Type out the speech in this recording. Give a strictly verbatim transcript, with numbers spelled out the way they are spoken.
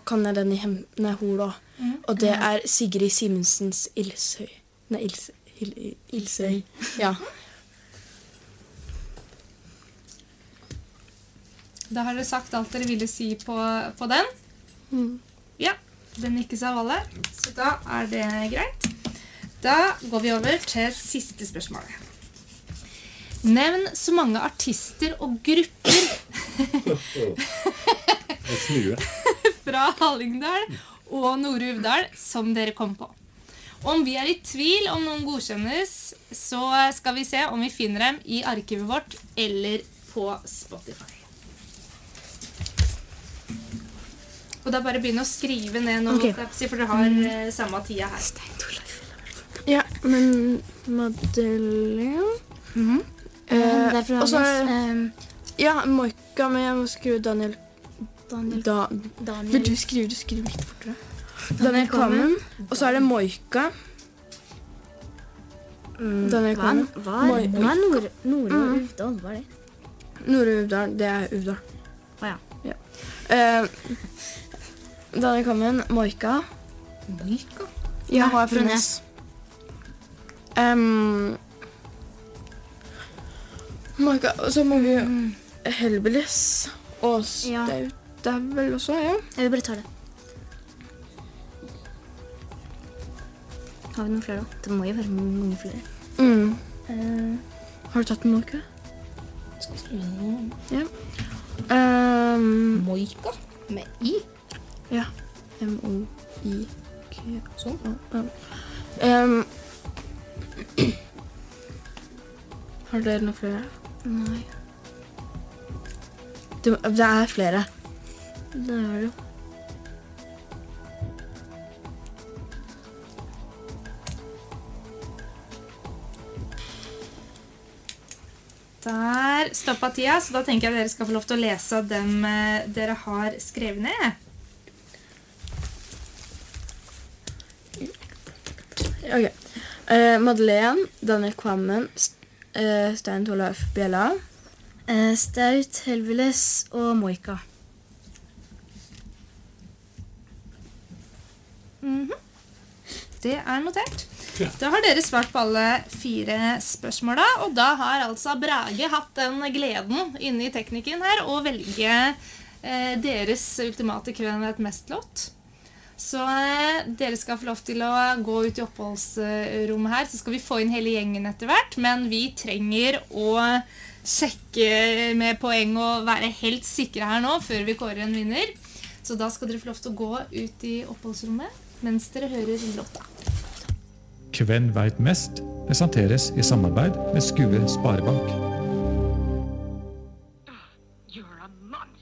kan jeg den i Hemne Hol også. Mm. Og det er Sigrid Simensens Ilsøy. Nei, Ilsøy. Il, Ilsøy. Ja. Da har dere sagt alt dere ville si på, på den. Mm. Ja, den nikkes av alle. Så da er det greit. Da går vi over til siste spørsmålet. Nevn så mange artister og grupper fra Hallingdal og Nord-Uvdal som dere kom på. Om vi er i tvil om noen godkjennes, så skal vi se om vi finner dem i arkivet vårt eller på Spotify. Og da bare begynne å skrive ned noe, okay. For dere har mm. samme tida her. Ja, men Madeleine... Mm-hmm. Eh, Derfor og så er det... Um, ja, Moika, men jeg må skrive Daniel... Daniel... Da, Daniel. Vil du skrive, du skriver litt fortere. Daniel Kvammen. Og så er det Moika. Mm, Daniel Kvammen. Hva er Nord- Nord-Uvdal? Hva er det? Nord-Uvdal, det er Uvdal. Åja. Ja. Eh, Daniel Kvammen, Moika. Moika? Ja, har jeg Frønes. Um, Moika, og så må vi mm. Hellbillies og ja. Staut. Det er vel også, ja. Jeg vil bare ta det. Har vi noen flere da? Det må jo være mange flere. Mm. Uh, har du tatt en Moika? Skal jeg skrive noe? Ja. Um, Moika? Med I? Ja. M O I K. Sånn? Ja. Um, har dere noen flere? Nei. Det, det er flere. Det er det jo. Der stoppet tida, så da tenker jeg dere skal få lov til å lese dem dere har skrevet ned. Ok. Uh, Madeleine, Daniel Kvammen, uh, Stein Torleif Bjella. Uh, Staut, Hellbillies og Moika. Mm-hmm. Det er notert. Ja. Da har dere svart på alle fire spørsmåla, og da har altså Brage hatt den gleden inne i teknikken her å velge eh, deres ultimate Hvem vet mest-låt. Så eh, dere skal få lov til å gå ut i oppholdsrommet her, så skal vi få inn hele gjengen etter hvert, men vi trenger å sjekke med poeng og være helt sikre her nå før vi kårer en vinner. Så da skal dere få lov til å gå ut i oppholdsrommet mens dere hører låta. Hvem vet mest presenteres i samarbeid med Skue Sparebank. You're a monster.